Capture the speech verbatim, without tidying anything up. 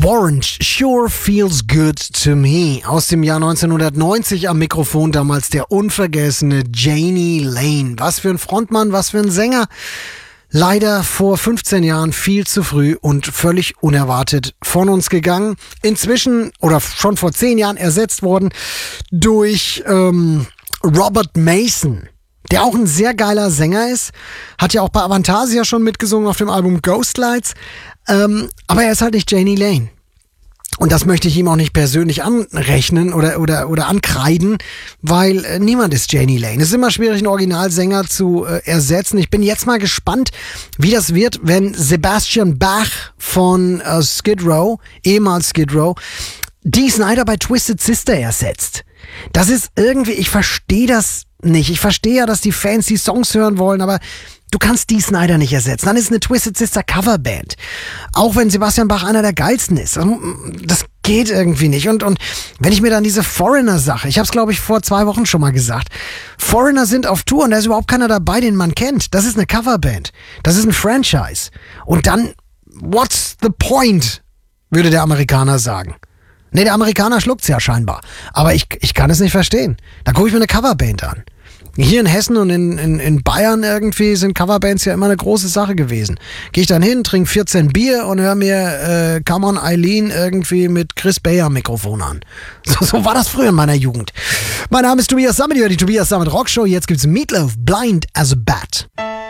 Warrant, Sure Feels Good to Me. Aus dem Jahr neunzehnhundertneunzig am Mikrofon damals der unvergessene Jani Lane. Was für ein Frontmann, was für ein Sänger. Leider vor fünfzehn Jahren viel zu früh und völlig unerwartet von uns gegangen. Inzwischen, oder schon vor zehn Jahren ersetzt worden durch ähm, Robert Mason, der auch ein sehr geiler Sänger ist. Hat ja auch bei Avantasia schon mitgesungen auf dem Album Ghost Lights. Ähm, aber er ist halt nicht Jani Lane. Und das möchte ich ihm auch nicht persönlich anrechnen oder, oder, oder ankreiden, weil äh, niemand ist Jani Lane. Es ist immer schwierig, einen Originalsänger zu äh, ersetzen. Ich bin jetzt mal gespannt, wie das wird, wenn Sebastian Bach von äh, Skid Row, ehemals Skid Row, Dee Snider bei Twisted Sister ersetzt. Das ist irgendwie, ich verstehe das nicht. Ich verstehe ja, dass die Fans die Songs hören wollen, aber du kannst Dee Snider nicht ersetzen. Dann ist eine Twisted Sister Coverband. Auch wenn Sebastian Bach einer der geilsten ist. Das geht irgendwie nicht. Und, und wenn ich mir dann diese Foreigner-Sache, ich habe es glaube ich vor zwei Wochen schon mal gesagt, Foreigner sind auf Tour und da ist überhaupt keiner dabei, den man kennt. Das ist eine Coverband. Das ist ein Franchise. Und dann, what's the point, würde der Amerikaner sagen. Nee, der Amerikaner schluckt's ja scheinbar. Aber ich, ich kann es nicht verstehen. Da gucke ich mir eine Coverband an. Hier in Hessen und in, in, in Bayern irgendwie sind Coverbands ja immer eine große Sache gewesen. Gehe ich dann hin, trinke vierzehn Bier und höre mir äh, Come on Eileen irgendwie mit Chris Bayer Mikrofon an. So, so war das früher in meiner Jugend. Mein Name ist Tobias Sammet, die Tobias Sammet Rockshow. Jetzt gibt's Meatloaf, Blind as a Bat.